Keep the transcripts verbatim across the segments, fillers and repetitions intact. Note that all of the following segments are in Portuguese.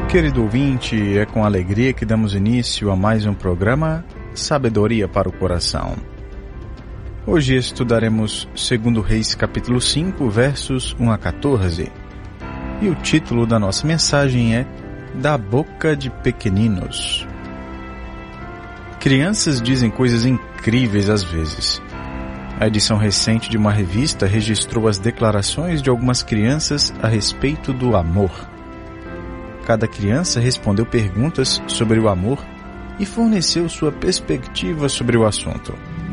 Querido ouvinte, é com alegria que damos início a mais um programa Sabedoria para o Coração. Hoje estudaremos segundo Reis capítulo cinco, versos um a quatorze. E o título da nossa mensagem é Da Boca de Pequeninos. Crianças dizem coisas incríveis às vezes. A edição recente de uma revista registrou as declarações de algumas crianças a respeito do amor. Cada criança respondeu perguntas sobre o amor e forneceu sua perspectiva sobre o assunto.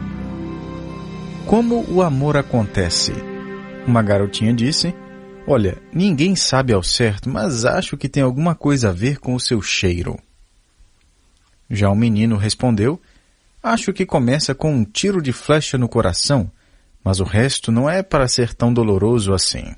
Como o amor acontece? Uma garotinha disse: "Olha, ninguém sabe ao certo, mas acho que tem alguma coisa a ver com o seu cheiro." Já o menino respondeu: "Acho que começa com um tiro de flecha no coração, mas o resto não é para ser tão doloroso assim."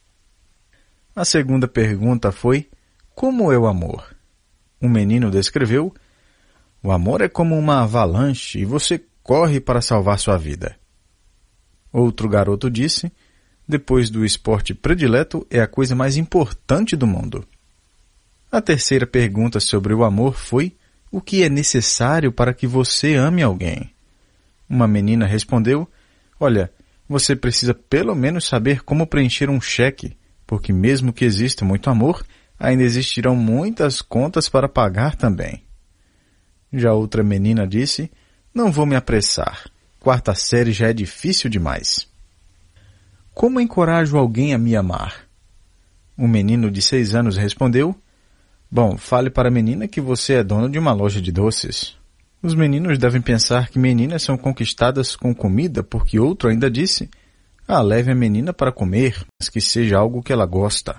A segunda pergunta foi: "Como é o amor?" O menino descreveu: "O amor é como uma avalanche e você corre para salvar sua vida." Outro garoto disse: "Depois do esporte predileto, é a coisa mais importante do mundo." A terceira pergunta sobre o amor foi: "O que é necessário para que você ame alguém?" Uma menina respondeu: "Olha, você precisa pelo menos saber como preencher um cheque, porque mesmo que exista muito amor, ainda existirão muitas contas para pagar também." Já outra menina disse: "Não vou me apressar. Quarta série já é difícil demais." Como encorajo alguém a me amar? Um menino de seis anos respondeu: "Bom, fale para a menina que você é dono de uma loja de doces." Os meninos devem pensar que meninas são conquistadas com comida, porque outro ainda disse: "Ah, leve a menina para comer, mas que seja algo que ela gosta."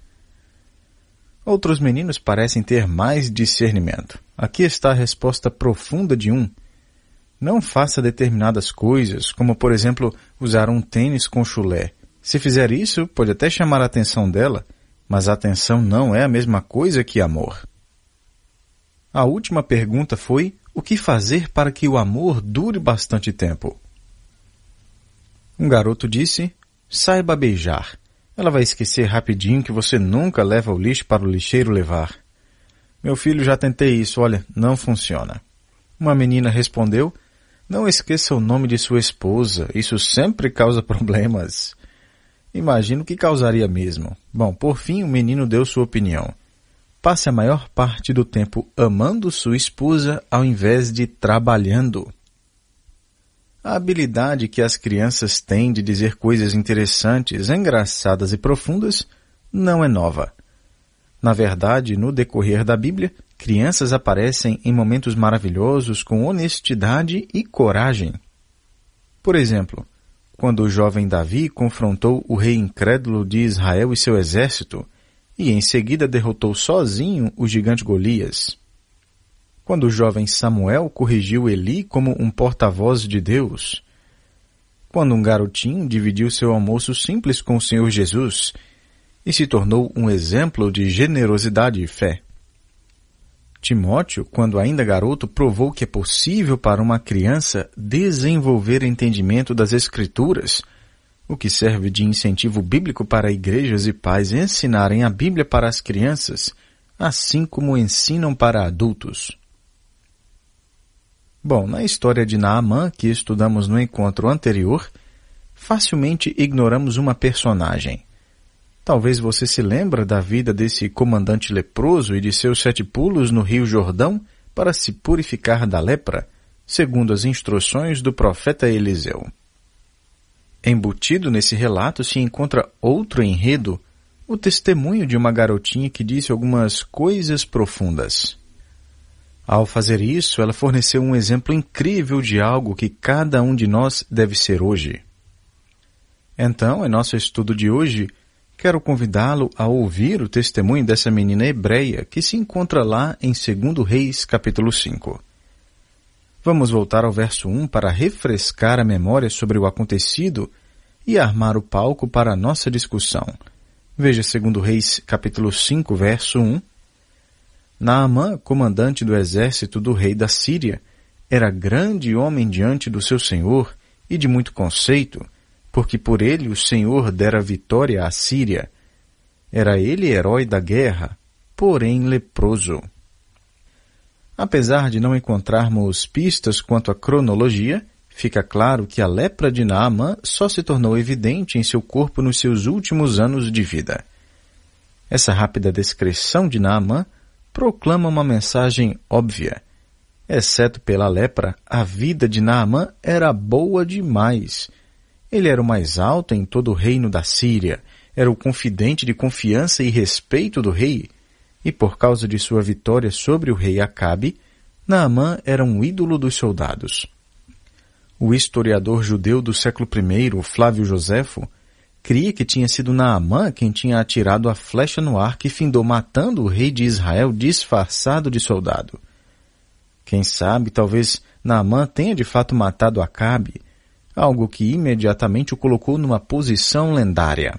Outros meninos parecem ter mais discernimento. Aqui está a resposta profunda de um: "Não faça determinadas coisas, como por exemplo, usar um tênis com chulé. Se fizer isso, pode até chamar a atenção dela, mas a atenção não é a mesma coisa que amor." A última pergunta foi: "O que fazer para que o amor dure bastante tempo?" Um garoto disse: "Saiba beijar. Ela vai esquecer rapidinho que você nunca leva o lixo para o lixeiro levar." "Meu filho, já tentei isso, olha, não funciona." Uma menina respondeu: "Não esqueça o nome de sua esposa, isso sempre causa problemas." Imagino que causaria mesmo. Bom, por fim, o menino deu sua opinião: "Passe a maior parte do tempo amando sua esposa ao invés de trabalhando." A habilidade que as crianças têm de dizer coisas interessantes, engraçadas e profundas não é nova. Na verdade, no decorrer da Bíblia, crianças aparecem em momentos maravilhosos com honestidade e coragem. Por exemplo, quando o jovem Davi confrontou o rei incrédulo de Israel e seu exército, e em seguida derrotou sozinho o gigante Golias. Quando o jovem Samuel corrigiu Eli como um porta-voz de Deus. Quando um garotinho dividiu seu almoço simples com o Senhor Jesus e se tornou um exemplo de generosidade e fé. Timóteo, quando ainda garoto, provou que é possível para uma criança desenvolver entendimento das Escrituras, o que serve de incentivo bíblico para igrejas e pais ensinarem a Bíblia para as crianças, assim como ensinam para adultos. Bom, na história de Naamã, que estudamos no encontro anterior, facilmente ignoramos uma personagem. Talvez você se lembre da vida desse comandante leproso e de seus sete pulos no rio Jordão para se purificar da lepra, segundo as instruções do profeta Eliseu. Embutido nesse relato se encontra outro enredo, o testemunho de uma garotinha que disse algumas coisas profundas. Ao fazer isso, ela forneceu um exemplo incrível de algo que cada um de nós deve ser hoje. Então, em nosso estudo de hoje, quero convidá-lo a ouvir o testemunho dessa menina hebreia que se encontra lá em segundo Reis, capítulo cinco. Vamos voltar ao verso um para refrescar a memória sobre o acontecido e armar o palco para a nossa discussão. Veja segundo Reis, capítulo cinco, verso um. Naamã, comandante do exército do rei da Síria, era grande homem diante do seu senhor e de muito conceito, porque por ele o Senhor dera vitória à Síria. Era ele herói da guerra, porém leproso. Apesar de não encontrarmos pistas quanto à cronologia, fica claro que a lepra de Naamã só se tornou evidente em seu corpo nos seus últimos anos de vida. Essa rápida descrição de Naamã proclama uma mensagem óbvia. Exceto pela lepra, a vida de Naamã era boa demais. Ele era o mais alto em todo o reino da Síria, era o confidente de confiança e respeito do rei, e por causa de sua vitória sobre o rei Acabe, Naamã era um ídolo dos soldados. O historiador judeu do século primeiro, Flávio Joséfo, cria que tinha sido Naamã quem tinha atirado a flecha no ar que findou matando o rei de Israel disfarçado de soldado. Quem sabe, talvez Naamã tenha de fato matado Acabe, algo que imediatamente o colocou numa posição lendária.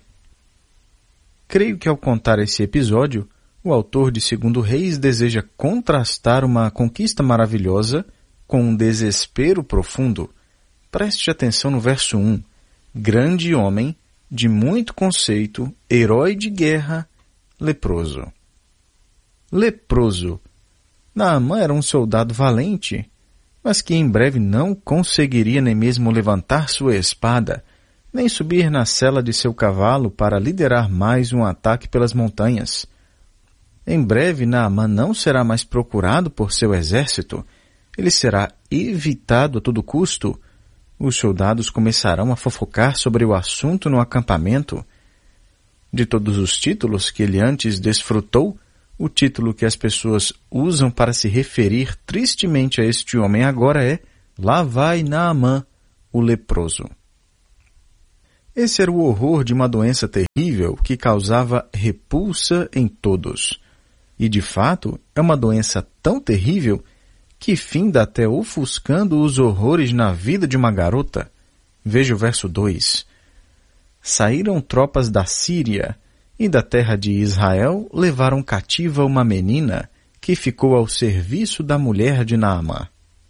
Creio que ao contar esse episódio, o autor de Segundo Reis deseja contrastar uma conquista maravilhosa com um desespero profundo. Preste atenção no verso um. Grande homem, de muito conceito, herói de guerra, leproso. Leproso. Naamã era um soldado valente, mas que em breve não conseguiria nem mesmo levantar sua espada, nem subir na sela de seu cavalo para liderar mais um ataque pelas montanhas. Em breve, Naamã não será mais procurado por seu exército, ele será evitado a todo custo. Os soldados começarão a fofocar sobre o assunto no acampamento. De todos os títulos que ele antes desfrutou, o título que as pessoas usam para se referir tristemente a este homem agora é Lá vai Naamã, o leproso. Esse era o horror de uma doença terrível que causava repulsa em todos. E, de fato, é uma doença tão terrível que finda até ofuscando os horrores na vida de uma garota. Veja o verso dois. Saíram tropas da Síria e da terra de Israel levaram cativa uma menina que ficou ao serviço da mulher de Naamã.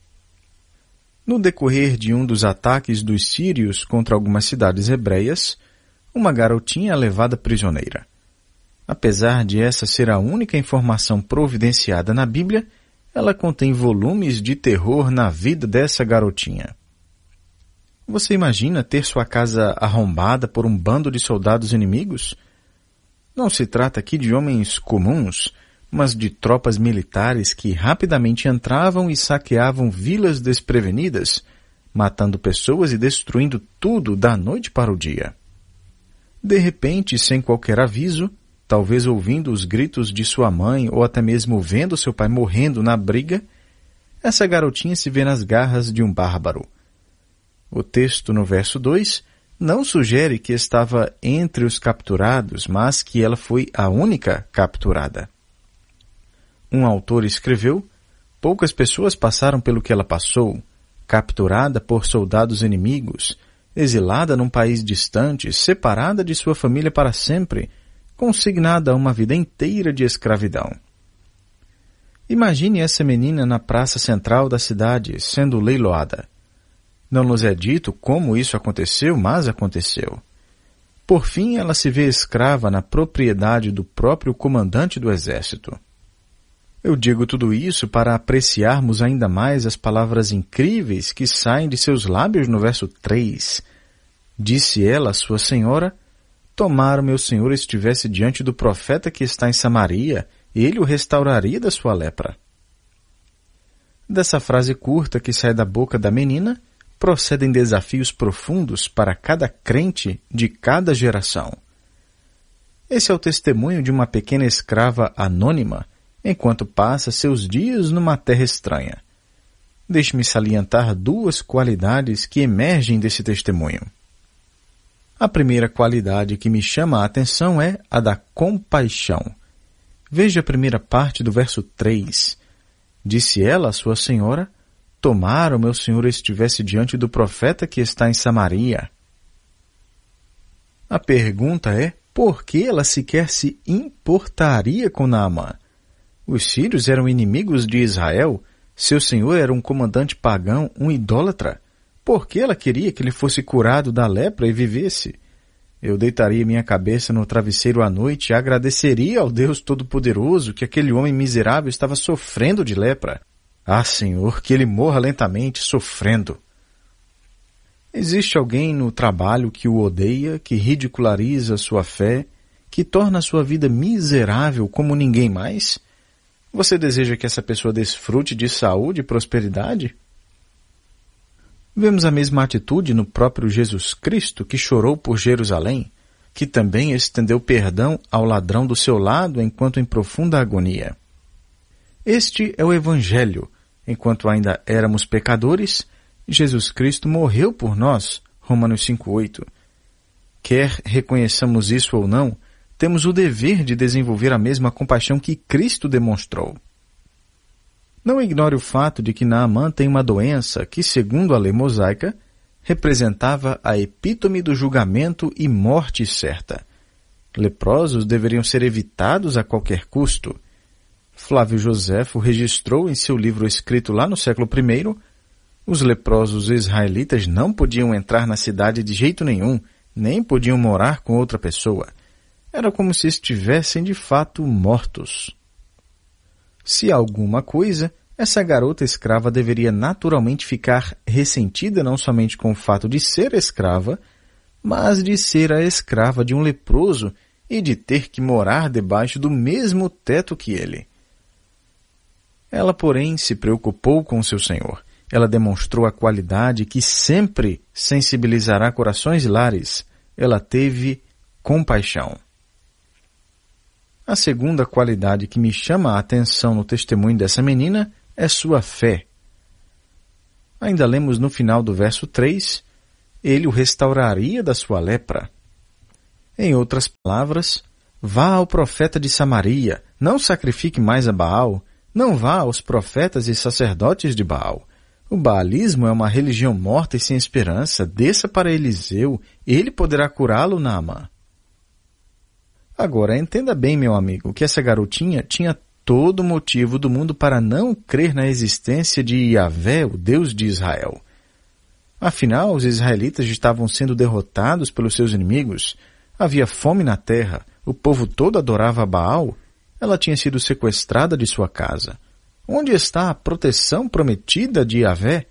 No decorrer de um dos ataques dos sírios contra algumas cidades hebreias, uma garotinha é levada prisioneira. Apesar de essa ser a única informação providenciada na Bíblia, ela contém volumes de terror na vida dessa garotinha. Você imagina ter sua casa arrombada por um bando de soldados inimigos? Não se trata aqui de homens comuns, mas de tropas militares que rapidamente entravam e saqueavam vilas desprevenidas, matando pessoas e destruindo tudo da noite para o dia. De repente, sem qualquer aviso, talvez ouvindo os gritos de sua mãe ou até mesmo vendo seu pai morrendo na briga, essa garotinha se vê nas garras de um bárbaro. O texto no verso dois não sugere que estava entre os capturados, mas que ela foi a única capturada. Um autor escreveu, poucas pessoas passaram pelo que ela passou, capturada por soldados inimigos, exilada num país distante, separada de sua família para sempre, consignada a uma vida inteira de escravidão. Imagine essa menina na praça central da cidade, sendo leiloada. Não nos é dito como isso aconteceu, mas aconteceu. Por fim, ela se vê escrava na propriedade do próprio comandante do exército. Eu digo tudo isso para apreciarmos ainda mais as palavras incríveis que saem de seus lábios no verso três. Disse ela à sua senhora, tomara meu senhor estivesse diante do profeta que está em Samaria, ele o restauraria da sua lepra. Dessa frase curta que sai da boca da menina, procedem desafios profundos para cada crente de cada geração. Esse é o testemunho de uma pequena escrava anônima, enquanto passa seus dias numa terra estranha. Deixe-me salientar duas qualidades que emergem desse testemunho. A primeira qualidade que me chama a atenção é a da compaixão. Veja a primeira parte do verso três. Disse ela à sua senhora, tomara o meu senhor estivesse diante do profeta que está em Samaria. A pergunta é, por que ela sequer se importaria com Naamã? Os sírios eram inimigos de Israel, seu senhor era um comandante pagão, um idólatra. Por que ela queria que ele fosse curado da lepra e vivesse? Eu deitaria minha cabeça no travesseiro à noite e agradeceria ao Deus Todo-Poderoso que aquele homem miserável estava sofrendo de lepra. Ah, Senhor, que ele morra lentamente, sofrendo. Existe alguém no trabalho que o odeia, que ridiculariza sua fé, que torna a sua vida miserável como ninguém mais? Você deseja que essa pessoa desfrute de saúde e prosperidade? Vemos a mesma atitude no próprio Jesus Cristo, que chorou por Jerusalém, que também estendeu perdão ao ladrão do seu lado enquanto em profunda agonia. Este é o Evangelho. Enquanto ainda éramos pecadores, Jesus Cristo morreu por nós, Romanos cinco, oito. Quer reconheçamos isso ou não, temos o dever de desenvolver a mesma compaixão que Cristo demonstrou. Não ignore o fato de que Naamã tem uma doença que, segundo a lei mosaica, representava a epítome do julgamento e morte certa. Leprosos deveriam ser evitados a qualquer custo. Flávio Joséfo registrou em seu livro escrito lá no século primeiro, os leprosos israelitas não podiam entrar na cidade de jeito nenhum, nem podiam morar com outra pessoa. Era como se estivessem de fato mortos. Se alguma coisa, essa garota escrava deveria naturalmente ficar ressentida não somente com o fato de ser escrava, mas de ser a escrava de um leproso e de ter que morar debaixo do mesmo teto que ele. Ela, porém, se preocupou com seu Senhor. Ela demonstrou a qualidade que sempre sensibilizará corações e lares. Ela teve compaixão. A segunda qualidade que me chama a atenção no testemunho dessa menina é sua fé. Ainda lemos no final do verso três, ele o restauraria da sua lepra. Em outras palavras, vá ao profeta de Samaria, não sacrifique mais a Baal, não vá aos profetas e sacerdotes de Baal. O baalismo é uma religião morta e sem esperança. Desça para Eliseu, ele poderá curá-lo, Naamã. Agora, entenda bem, meu amigo, que essa garotinha tinha todo o motivo do mundo para não crer na existência de Yahvé, o Deus de Israel. Afinal, os israelitas estavam sendo derrotados pelos seus inimigos, havia fome na terra, o povo todo adorava Baal, ela tinha sido sequestrada de sua casa. Onde está a proteção prometida de Yahvé?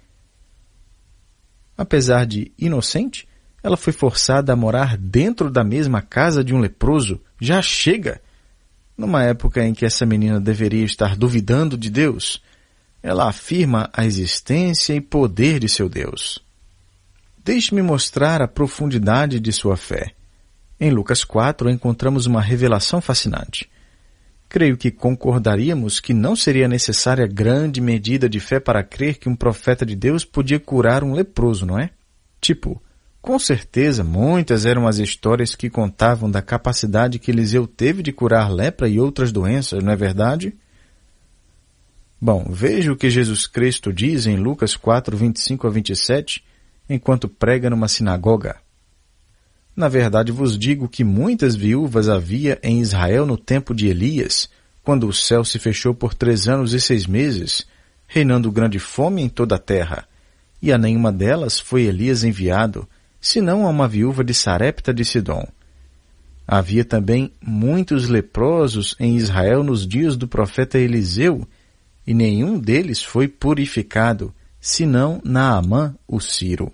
Apesar de inocente, ela foi forçada a morar dentro da mesma casa de um leproso. Já chega! Numa época em que essa menina deveria estar duvidando de Deus, ela afirma a existência e poder de seu Deus. Deixe-me mostrar a profundidade de sua fé. Em Lucas quatro, encontramos uma revelação fascinante. Creio que concordaríamos que não seria necessária grande medida de fé para crer que um profeta de Deus podia curar um leproso, não é? Tipo, com certeza muitas eram as histórias que contavam da capacidade que Eliseu teve de curar lepra e outras doenças, não é verdade? Bom, veja o que Jesus Cristo diz em Lucas quatro, vinte e cinco a vinte e sete, enquanto prega numa sinagoga. Na verdade vos digo que muitas viúvas havia em Israel no tempo de Elias, quando o céu se fechou por três anos e seis meses, reinando grande fome em toda a terra, e a nenhuma delas foi Elias enviado, senão a uma viúva de Sarepta de Sidom. Havia também muitos leprosos em Israel nos dias do profeta Eliseu, e nenhum deles foi purificado, senão Naamã, o Ciro.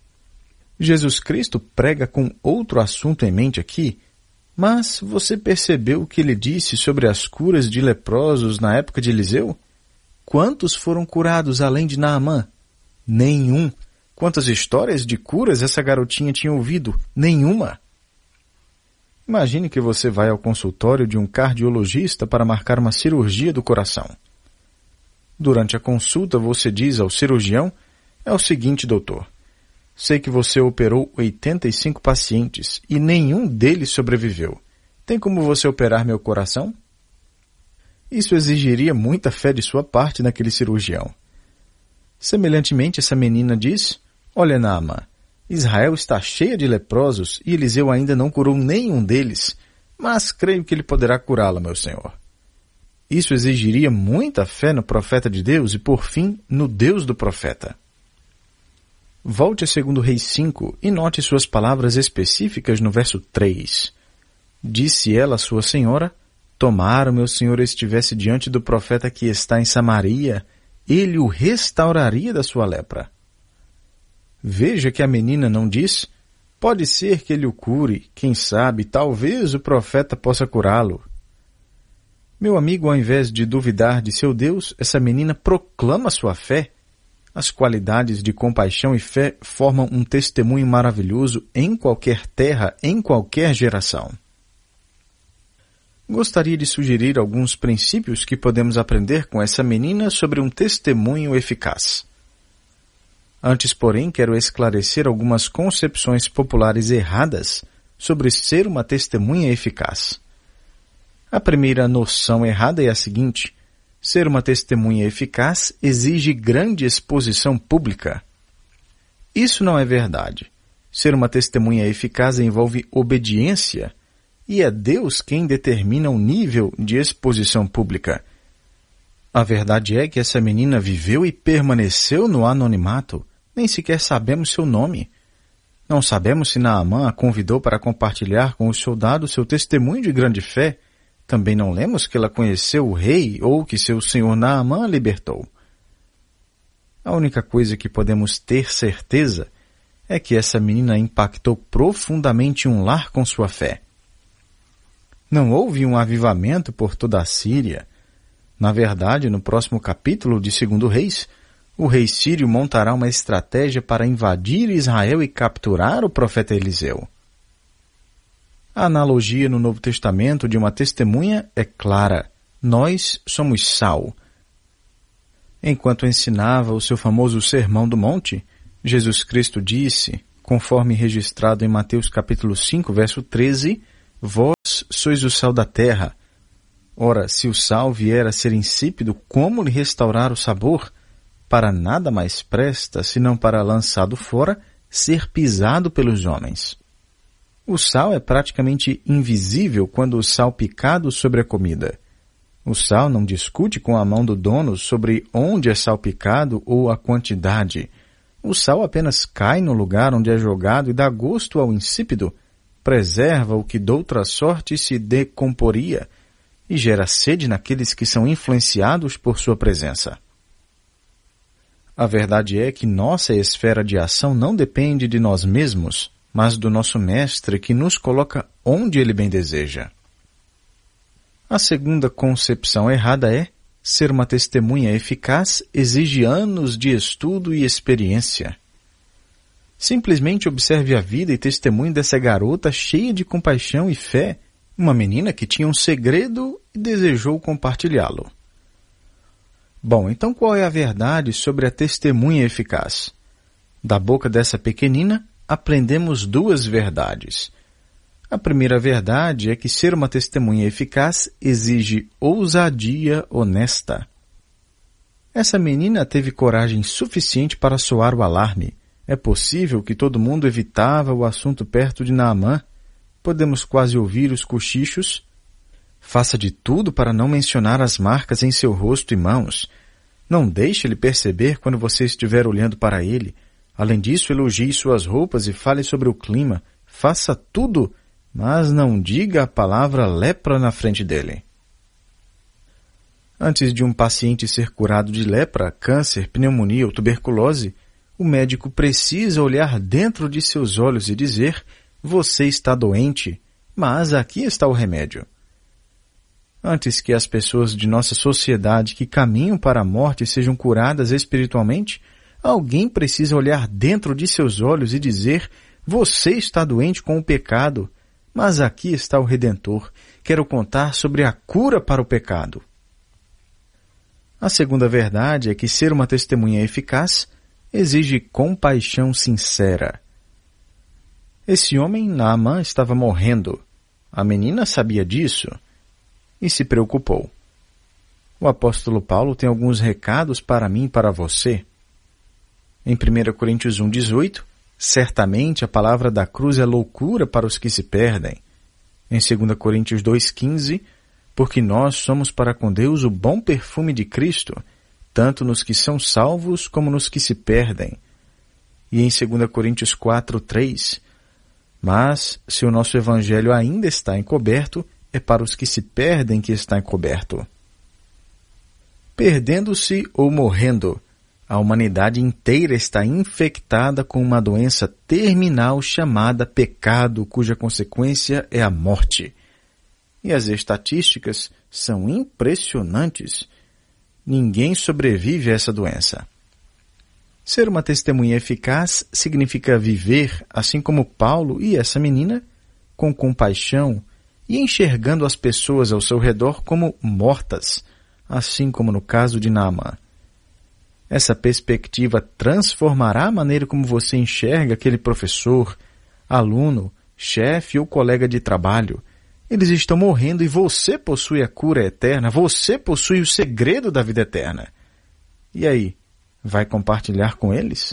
Jesus Cristo prega com outro assunto em mente aqui, mas você percebeu o que ele disse sobre as curas de leprosos na época de Eliseu? Quantos foram curados além de Naamã? Nenhum. Quantas histórias de curas essa garotinha tinha ouvido? Nenhuma. Imagine que você vai ao consultório de um cardiologista para marcar uma cirurgia do coração. Durante a consulta você diz ao cirurgião, é o seguinte, doutor, sei que você operou oitenta e cinco pacientes e nenhum deles sobreviveu. Tem como você operar meu coração? Isso exigiria muita fé de sua parte naquele cirurgião. Semelhantemente, essa menina diz, olha, Naamã, Israel está cheia de leprosos e Eliseu ainda não curou nenhum deles, mas creio que ele poderá curá-la, meu senhor. Isso exigiria muita fé no profeta de Deus e, por fim, no Deus do profeta. Volte a segundo Reis cinco e note suas palavras específicas no verso três. Disse ela à sua senhora: tomara o meu senhor estivesse diante do profeta que está em Samaria, ele o restauraria da sua lepra. Veja que a menina não diz: pode ser que ele o cure, quem sabe, talvez o profeta possa curá-lo. Meu amigo, ao invés de duvidar de seu Deus, essa menina proclama sua fé. As qualidades de compaixão e fé formam um testemunho maravilhoso em qualquer terra, em qualquer geração. Gostaria de sugerir alguns princípios que podemos aprender com essa menina sobre um testemunho eficaz. Antes, porém, quero esclarecer algumas concepções populares erradas sobre ser uma testemunha eficaz. A primeira noção errada é a seguinte: ser uma testemunha eficaz exige grande exposição pública. Isso não é verdade. Ser uma testemunha eficaz envolve obediência, e é Deus quem determina o nível de exposição pública. A verdade é que essa menina viveu e permaneceu no anonimato. Nem sequer sabemos seu nome. Não sabemos se Naamã a convidou para compartilhar com os soldados seu testemunho de grande fé. Também não lemos que ela conheceu o rei ou que seu senhor Naamã a libertou. A única coisa que podemos ter certeza é que essa menina impactou profundamente um lar com sua fé. Não houve um avivamento por toda a Síria. Na verdade, no próximo capítulo de segundo Reis, o rei sírio montará uma estratégia para invadir Israel e capturar o profeta Eliseu. A analogia no Novo Testamento de uma testemunha é clara. Nós somos sal. Enquanto ensinava o seu famoso Sermão do Monte, Jesus Cristo disse, conforme registrado em Mateus capítulo cinco, verso treze, vós sois o sal da terra. Ora, se o sal vier a ser insípido, como lhe restaurar o sabor? Para nada mais presta, senão para, lançado fora, ser pisado pelos homens. O sal é praticamente invisível quando o sal picado sobre a comida. O sal não discute com a mão do dono sobre onde é salpicado ou a quantidade. O sal apenas cai no lugar onde é jogado e dá gosto ao insípido, preserva o que doutra sorte se decomporia e gera sede naqueles que são influenciados por sua presença. A verdade é que nossa esfera de ação não depende de nós mesmos, mas do nosso Mestre que nos coloca onde Ele bem deseja. A segunda concepção errada é: ser uma testemunha eficaz exige anos de estudo e experiência. Simplesmente observe a vida e testemunho dessa garota cheia de compaixão e fé, uma menina que tinha um segredo e desejou compartilhá-lo. Bom, então qual é a verdade sobre a testemunha eficaz? Da boca dessa pequenina, aprendemos duas verdades. A primeira verdade é que ser uma testemunha eficaz exige ousadia honesta. Essa menina teve coragem suficiente para soar o alarme. É possível que todo mundo evitava o assunto perto de Naamã. Podemos quase ouvir os cochichos. Faça de tudo para não mencionar as marcas em seu rosto e mãos. Não deixe ele perceber quando você estiver olhando para ele. Além disso, elogie suas roupas e fale sobre o clima. Faça tudo, mas não diga a palavra lepra na frente dele. Antes de um paciente ser curado de lepra, câncer, pneumonia ou tuberculose, o médico precisa olhar dentro de seus olhos e dizer: você está doente, mas aqui está o remédio. Antes que as pessoas de nossa sociedade que caminham para a morte sejam curadas espiritualmente, alguém precisa olhar dentro de seus olhos e dizer: você está doente com o pecado, mas aqui está o Redentor. Quero contar sobre a cura para o pecado. A segunda verdade é que ser uma testemunha eficaz exige compaixão sincera. Esse homem, Naamã, estava morrendo. A menina sabia disso e se preocupou. O apóstolo Paulo tem alguns recados para mim e para você. Em primeira Coríntios um, dezoito, certamente a palavra da cruz é loucura para os que se perdem. Em segunda Coríntios dois, quinze, porque nós somos para com Deus o bom perfume de Cristo, tanto nos que são salvos como nos que se perdem. e em segunda Coríntios quatro, três. Mas, se o nosso evangelho ainda está encoberto, é para os que se perdem que está encoberto. Perdendo-se ou morrendo, a humanidade inteira está infectada com uma doença terminal chamada pecado, cuja consequência é a morte. E as estatísticas são impressionantes. Ninguém sobrevive a essa doença. Ser uma testemunha eficaz significa viver, assim como Paulo e essa menina, com compaixão e enxergando as pessoas ao seu redor como mortas, assim como no caso de Naamã. Essa perspectiva transformará a maneira como você enxerga aquele professor, aluno, chefe ou colega de trabalho. Eles estão morrendo e você possui a cura eterna, você possui o segredo da vida eterna. E aí, vai compartilhar com eles?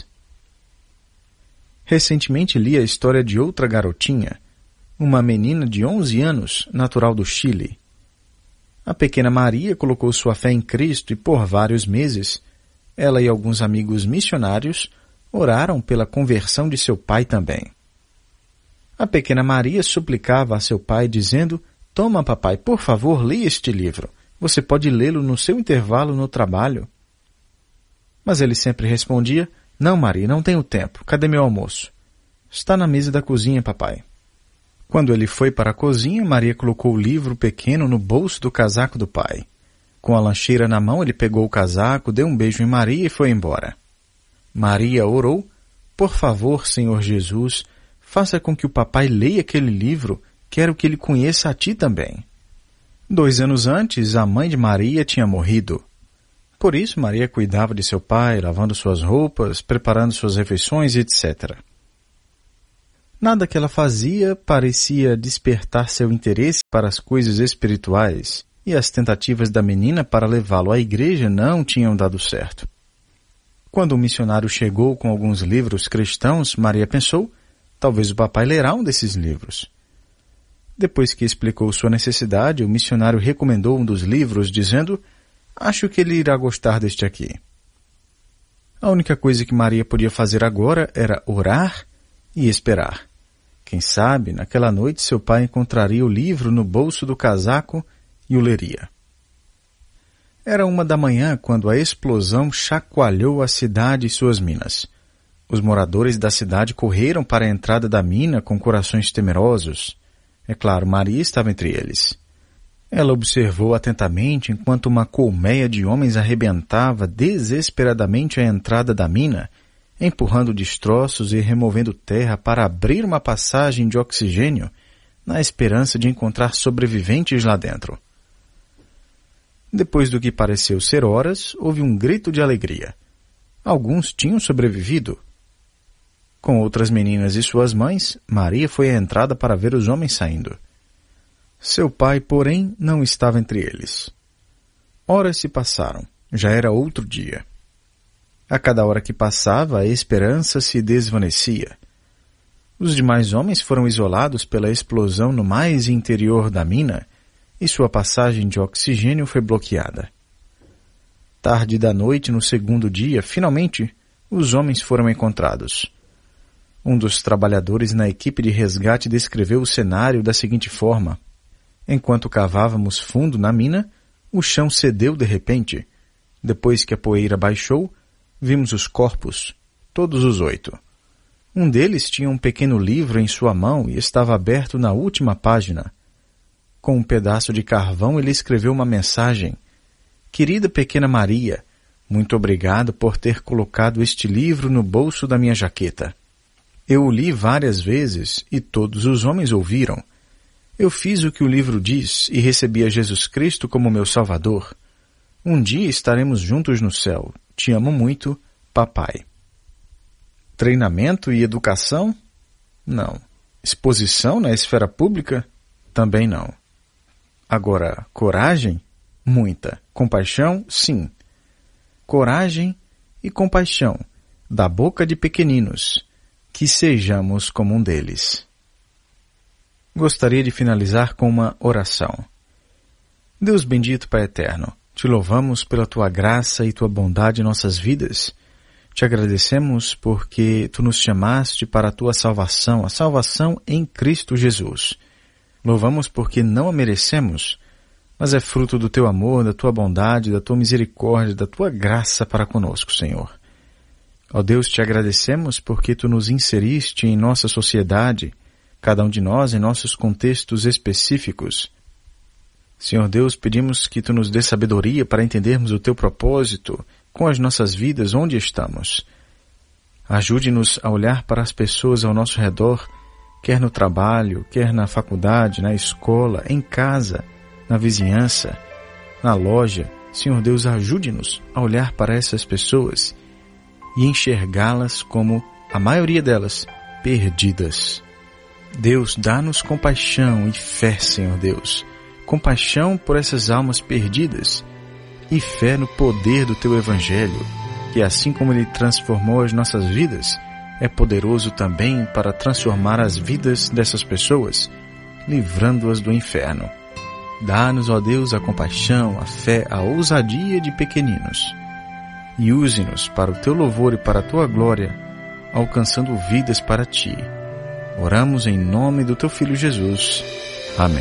Recentemente li a história de outra garotinha, uma menina de onze anos, natural do Chile. A pequena Maria colocou sua fé em Cristo e por vários meses, ela e alguns amigos missionários oraram pela conversão de seu pai também. A pequena Maria suplicava a seu pai dizendo: "Toma, papai, por favor, leia este livro. Você pode lê-lo no seu intervalo no trabalho." Mas ele sempre respondia: "Não, Maria, não tenho tempo. Cadê meu almoço?" "Está na mesa da cozinha, papai." Quando ele foi para a cozinha, Maria colocou o livro pequeno no bolso do casaco do pai. Com a lancheira na mão, ele pegou o casaco, deu um beijo em Maria e foi embora. Maria orou: "Por favor, Senhor Jesus, faça com que o papai leia aquele livro. Quero que ele conheça a ti também." Dois anos antes, a mãe de Maria tinha morrido. Por isso, Maria cuidava de seu pai, lavando suas roupas, preparando suas refeições, etcétera. Nada que ela fazia parecia despertar seu interesse para as coisas espirituais, e as tentativas da menina para levá-lo à igreja não tinham dado certo. Quando o missionário chegou com alguns livros cristãos, Maria pensou: talvez o papai lerá um desses livros. Depois que explicou sua necessidade, o missionário recomendou um dos livros, dizendo: "Acho que ele irá gostar deste aqui." A única coisa que Maria podia fazer agora era orar e esperar. Quem sabe, naquela noite, seu pai encontraria o livro no bolso do casaco e o leria. Era uma da manhã quando a explosão chacoalhou a cidade e suas minas. Os moradores da cidade correram para a entrada da mina com corações temerosos. É claro, Maria estava entre eles. Ela observou atentamente enquanto uma colmeia de homens arrebentava desesperadamente a entrada da mina, empurrando destroços e removendo terra para abrir uma passagem de oxigênio, na esperança de encontrar sobreviventes lá dentro. Depois do que pareceu ser horas, houve um grito de alegria. Alguns tinham sobrevivido. Com outras meninas e suas mães, Maria foi à entrada para ver os homens saindo. Seu pai, porém, não estava entre eles. Horas se passaram. Já era outro dia. A cada hora que passava, a esperança se desvanecia. Os demais homens foram isolados pela explosão no mais interior da mina e sua passagem de oxigênio foi bloqueada. Tarde da noite, no segundo dia, finalmente, os homens foram encontrados. Um dos trabalhadores na equipe de resgate descreveu o cenário da seguinte forma: enquanto cavávamos fundo na mina, o chão cedeu de repente. Depois que a poeira baixou, vimos os corpos, todos os oito. Um deles tinha um pequeno livro em sua mão e estava aberto na última página. Com um pedaço de carvão ele escreveu uma mensagem: "Querida pequena Maria, muito obrigado por ter colocado este livro no bolso da minha jaqueta. Eu o li várias vezes e todos os homens ouviram. Eu fiz o que o livro diz e recebi a Jesus Cristo como meu Salvador. Um dia estaremos juntos no céu. Te amo muito, papai." Treinamento e educação? Não. Exposição na esfera pública? Também não. Agora, coragem? Muita. Compaixão? Sim. Coragem e compaixão, da boca de pequeninos. Que sejamos como um deles. Gostaria de finalizar com uma oração. Deus bendito, Pai eterno, te louvamos pela tua graça e tua bondade em nossas vidas. Te agradecemos porque Tu nos chamaste para a Tua salvação, a salvação em Cristo Jesus. Louvamos porque não a merecemos, mas é fruto do Teu amor, da Tua bondade, da Tua misericórdia, da Tua graça para conosco, Senhor. Ó Deus, Te agradecemos porque Tu nos inseriste em nossa sociedade, cada um de nós em nossos contextos específicos. Senhor Deus, pedimos que Tu nos dê sabedoria para entendermos o Teu propósito com as nossas vidas onde estamos. Ajude-nos a olhar para as pessoas ao nosso redor, quer no trabalho, quer na faculdade, na escola, em casa, na vizinhança, na loja. Senhor Deus, ajude-nos a olhar para essas pessoas e enxergá-las como, a maioria delas, perdidas. Deus, dá-nos compaixão e fé, Senhor Deus. Compaixão por essas almas perdidas e fé no poder do Teu Evangelho, que assim como Ele transformou as nossas vidas, é poderoso também para transformar as vidas dessas pessoas, livrando-as do inferno. Dá-nos, ó Deus, a compaixão, a fé, a ousadia de pequeninos e use-nos para o Teu louvor e para a Tua glória, alcançando vidas para Ti. Oramos em nome do Teu Filho Jesus. Amém.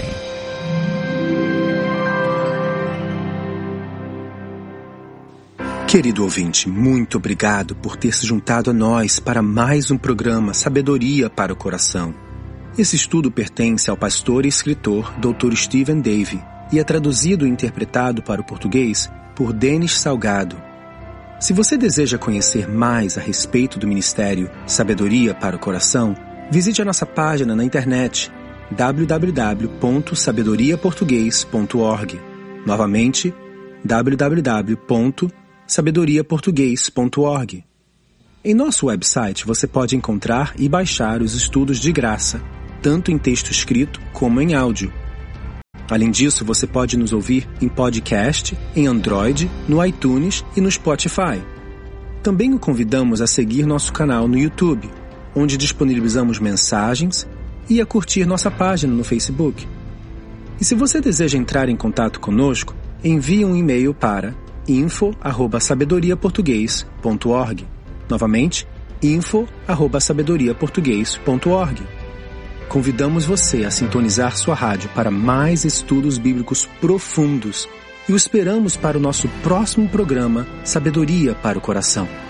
Querido ouvinte, muito obrigado por ter se juntado a nós para mais um programa Sabedoria para o Coração. Esse estudo pertence ao pastor e escritor doutor Stephen Davey e é traduzido e interpretado para o português por Denis Salgado. Se você deseja conhecer mais a respeito do ministério Sabedoria para o Coração, visite a nossa página na internet w w w ponto sabedoria português ponto org. Novamente, w w w ponto sabedoria português ponto org. Em nosso website você pode encontrar e baixar os estudos de graça, tanto em texto escrito como em áudio. Além disso, você pode nos ouvir em podcast, em Android, no iTunes e no Spotify. Também o convidamos a seguir nosso canal no YouTube, onde disponibilizamos mensagens, e a curtir nossa página no Facebook. E se você deseja entrar em contato conosco, envie um e-mail para info arroba sabedoria português ponto org. Novamente, info arroba sabedoria português ponto org. Convidamos você a sintonizar sua rádio para mais estudos bíblicos profundos e o esperamos para o nosso próximo programa Sabedoria para o Coração.